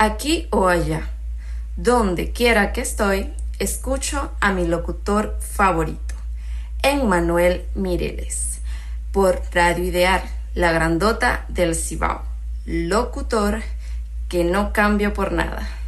aquí o allá. Donde quiera que estoy, escucho a mi locutor favorito, Emmanuel Mireles, por Radio Ideal, la grandota del Cibao. Locutor que no cambio por nada.